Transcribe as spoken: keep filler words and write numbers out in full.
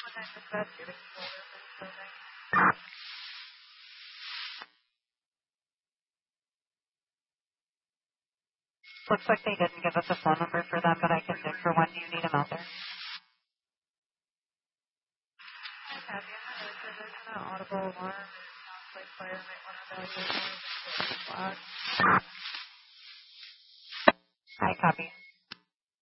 Looks like they didn't give us a phone number for them, but I can dig for one. Do you need them out there? Audible alarm. I copy.